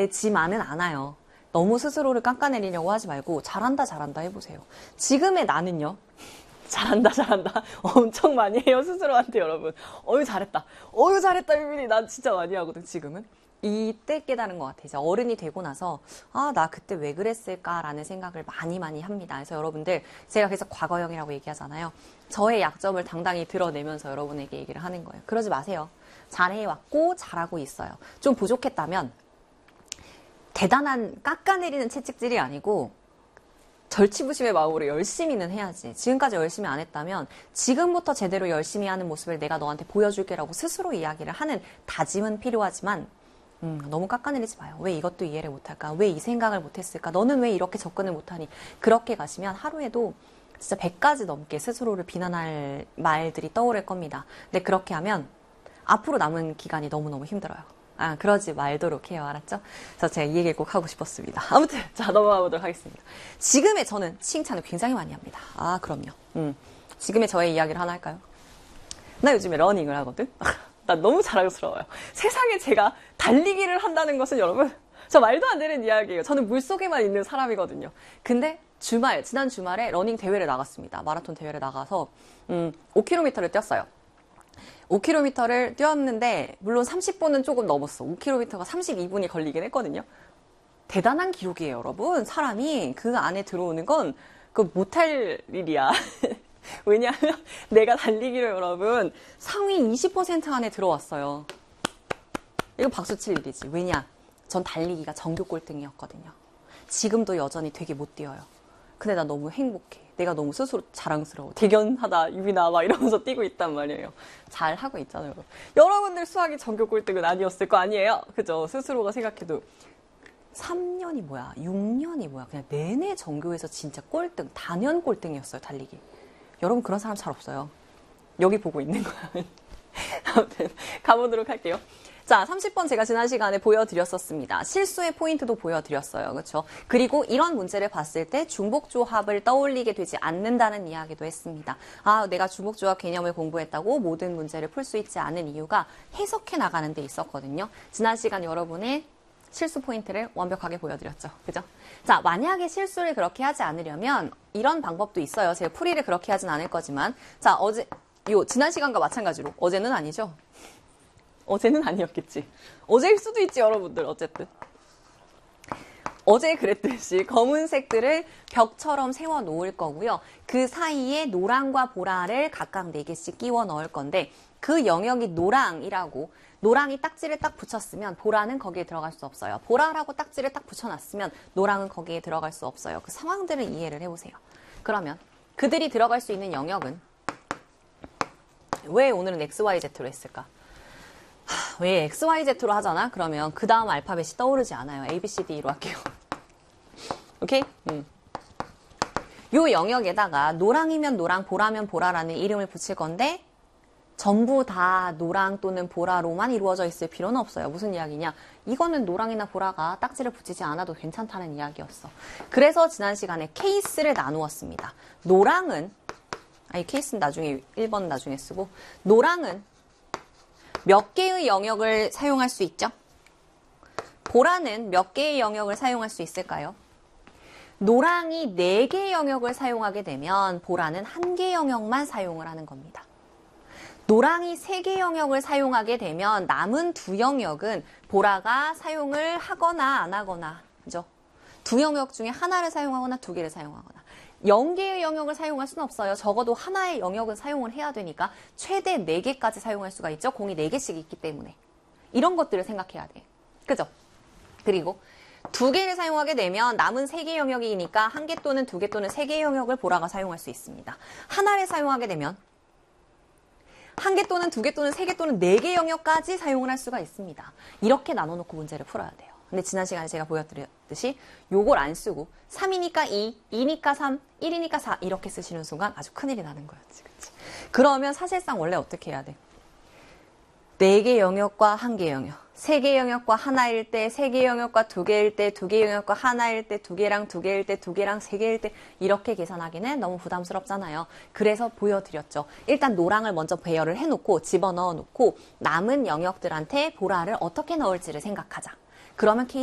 되지만은 않아요. 너무 스스로를 깎아내리려고 하지 말고 잘한다 잘한다 해보세요. 지금의 나는요. 잘한다 엄청 많이 해요. 스스로한테 여러분. 어유 잘했다 유빈이. 난 진짜 많이 하거든 지금은. 이때 깨달은 것 같아요. 이제 어른이 되고 나서 나 그때 왜 그랬을까라는 생각을 많이 합니다. 그래서 여러분들 제가 계속 과거형이라고 얘기하잖아요. 저의 약점을 당당히 드러내면서 여러분에게 얘기를 하는 거예요. 그러지 마세요. 잘해왔고 잘하고 있어요. 좀 부족했다면 대단한 깎아내리는 채찍질이 아니고 절치부심의 마음으로 열심히는 해야지. 지금까지 열심히 안 했다면 지금부터 제대로 열심히 하는 모습을 내가 너한테 보여줄게라고 스스로 이야기를 하는 다짐은 필요하지만 너무 깎아내리지 마요. 왜 이것도 이해를 못할까? 왜 이 생각을 못했을까? 너는 왜 이렇게 접근을 못하니? 그렇게 가시면 하루에도 진짜 100가지 넘게 스스로를 비난할 말들이 떠오를 겁니다. 근데 그렇게 하면 앞으로 남은 기간이 너무너무 힘들어요. 그러지 말도록 해요. 알았죠? 그래서 제가 이 얘기를 꼭 하고 싶었습니다. 아무튼 자 넘어가 보도록 하겠습니다. 지금의 저는 칭찬을 굉장히 많이 합니다. 그럼요. 지금의 저의 이야기를 하나 할까요? 나 요즘에 러닝을 하거든? 나 너무 자랑스러워요. 세상에 제가 달리기를 한다는 것은 여러분 저 말도 안 되는 이야기예요. 저는 물속에만 있는 사람이거든요. 근데 지난 주말에 러닝 대회를 나갔습니다. 마라톤 대회를 나가서 5km를 뛰었어요. 5km를 뛰었는데 물론 30분은 조금 넘었어. 5km가 32분이 걸리긴 했거든요. 대단한 기록이에요, 여러분. 사람이 그 안에 들어오는 건 못할 일이야. 왜냐하면 내가 달리기를 여러분 상위 20% 안에 들어왔어요. 이거 박수 칠 일이지. 왜냐? 전 달리기가 정규 꼴등이었거든요. 지금도 여전히 되게 못 뛰어요. 근데 나 너무 행복해. 내가 너무 스스로 자랑스러워. 대견하다, 유빈아, 막 이러면서 뛰고 있단 말이에요. 잘 하고 있잖아요. 여러분들 수학이 전교 꼴등은 아니었을 거 아니에요? 그죠? 스스로가 생각해도 3년이 뭐야, 6년이 뭐야. 그냥 내내 전교에서 진짜 꼴등, 단연 꼴등이었어요, 달리기. 여러분 그런 사람 잘 없어요. 여기 보고 있는 거야. 아무튼 가보도록 할게요. 자, 30번 제가 지난 시간에 보여드렸었습니다. 실수의 포인트도 보여드렸어요. 그렇죠? 그리고 이런 문제를 봤을 때 중복조합을 떠올리게 되지 않는다는 이야기도 했습니다. 내가 중복조합 개념을 공부했다고 모든 문제를 풀 수 있지 않은 이유가 해석해 나가는 데 있었거든요. 지난 시간 여러분의 실수 포인트를 완벽하게 보여드렸죠. 그죠? 자, 만약에 실수를 그렇게 하지 않으려면 이런 방법도 있어요. 제가 풀이를 그렇게 하진 않을 거지만. 자, 지난 시간과 마찬가지로. 어제는 아니죠? 어제는 아니었겠지. 어제일 수도 있지, 여러분들. 어쨌든. 어제 그랬듯이 검은색들을 벽처럼 세워 놓을 거고요. 그 사이에 노랑과 보라를 각각 4개씩 끼워 넣을 건데 그 영역이 노랑이라고 노랑이 딱지를 딱 붙였으면 보라는 거기에 들어갈 수 없어요. 보라라고 딱지를 딱 붙여놨으면 노랑은 거기에 들어갈 수 없어요. 그 상황들을 이해를 해보세요. 그러면 그들이 들어갈 수 있는 영역은 왜 오늘은 XYZ로 했을까? 왜 XYZ로 하잖아? 그러면 그 다음 알파벳이 떠오르지 않아요. ABCD로 할게요. 오케이? 요 영역에다가 노랑이면 노랑, 보라면 보라라는 이름을 붙일 건데 전부 다 노랑 또는 보라로만 이루어져 있을 필요는 없어요. 무슨 이야기냐? 이거는 노랑이나 보라가 딱지를 붙이지 않아도 괜찮다는 이야기였어. 그래서 지난 시간에 케이스를 나누었습니다. 노랑은 이 케이스는 나중에 1번 나중에 쓰고 노랑은 몇 개의 영역을 사용할 수 있죠? 보라는 몇 개의 영역을 사용할 수 있을까요? 노랑이 4개의 영역을 사용하게 되면 보라는 1개 영역만 사용을 하는 겁니다. 노랑이 3개 영역을 사용하게 되면 남은 2 영역은 보라가 사용을 하거나 안 하거나, 그죠? 2 영역 중에 하나를 사용하거나 2개를 사용하거나 0개의 영역을 사용할 수는 없어요. 적어도 하나의 영역은 사용을 해야 되니까 최대 4개까지 사용할 수가 있죠. 공이 4개씩 있기 때문에. 이런 것들을 생각해야 돼. 그죠? 그리고 2개를 사용하게 되면 남은 3개 영역이니까 1개 또는 2개 또는 3개 영역을 보라가 사용할 수 있습니다. 하나를 사용하게 되면 1개 또는 2개 또는 3개 또는 4개 영역까지 사용을 할 수가 있습니다. 이렇게 나눠놓고 문제를 풀어야 돼요. 근데 지난 시간에 제가 보여드렸듯이 요걸 안 쓰고 3이니까 2, 2니까 3, 1이니까 4 이렇게 쓰시는 순간 아주 큰일이 나는 거였지. 그치? 그러면 사실상 원래 어떻게 해야 돼? 4개 영역과 1개 영역, 3개 영역과 하나일 때, 3개 영역과 2개일 때, 2개 영역과 하나일 때, 2개랑 2개일 때, 2개랑 3개일 때 이렇게 계산하기는 너무 부담스럽잖아요. 그래서 보여드렸죠. 일단 노랑을 먼저 배열을 해놓고 집어넣어 놓고 남은 영역들한테 보라를 어떻게 넣을지를 생각하자. 그러면